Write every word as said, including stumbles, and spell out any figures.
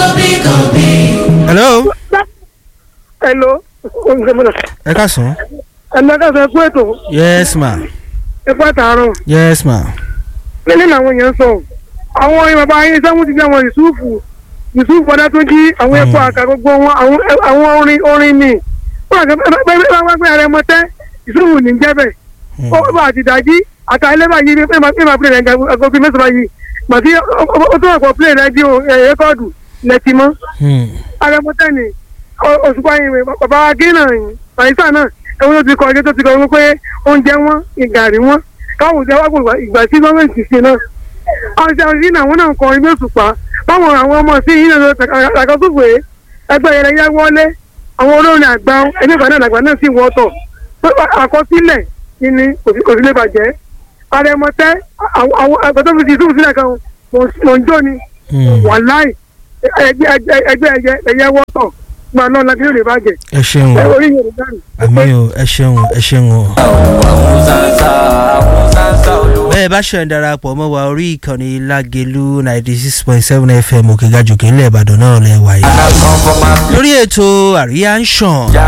hello. hello. ẹ káàsán. ẹ lọ́dọ̀ sọ pé ètò. yes ma. ẹ pẹ́ tààrọ̀. yes ma. nínú làwọn èèyàn sọ àwọn ọyìn bàbá ayé sẹ́wọ́n ti bí àwọn yusufu yusufu ọ̀dà tó jí àwọn ẹ̀kọ́ àkà gbogbo wọn àwọn orin orin ni wọ́n àgbẹ̀ pé ààrẹ mọ́tẹ́ yusufu ní jẹ́bẹ̀ ó bá àti dájí àtàlẹ́ báyìí ní pé máa pè rẹ̀ agogo mẹ́sàn-án báyìí màtí ó tó ọ̀pọ̀ pè rẹ́díò ẹ̀ẹ́kọ́ọ̀dù lẹ́tì mọ́ ààrẹ mọ́tẹ́ ni òṣùpá yìí bàbá agínà àyíṣà náà ẹ̀wọ́n tó ti kọ́ ọjọ́ tó ti kọ́ ọjọ́ pé oúnjẹ wọn ìgàrí wọn káwọn òjò wágbò ìgbà tí gọ́ọ̀mẹ̀ntì ṣe náà àwọn ìṣe àwọn ìṣìnà àwọn náà kọ ilé òṣùpá báwọn àwọn ọmọ sí yìí náà àkọsùfò ẹgbẹ́ yẹn yá wọlé àwọn olórin àgbà ẹgbẹ́ ìgbà náà àgbà náà sì wọ́tọ̀ àkọsílẹ̀ ni kò sí lè bàjẹ́ àrẹ̀mọ̀tẹ́ àwọn àgbàdo fi ti ìṣúfù sílẹ̀ kan mò ń jó ni wàláì ẹgbẹ́ ẹyẹ wọ́tọ̀ gba náà láti lè bàjẹ́. ẹ ṣeun o àmì o ẹ ṣeun o ẹ ṣeun o. bẹ́ẹ̀ bá ṣe ń darapọ̀ mọ́ wa orí ìkànnì lágẹ̀lú ninety six point seven f m òkè gàjòkè ńlẹ̀ ìbàdàn náà lẹ́ wáyé. lórí ètò àríyá ń ṣàn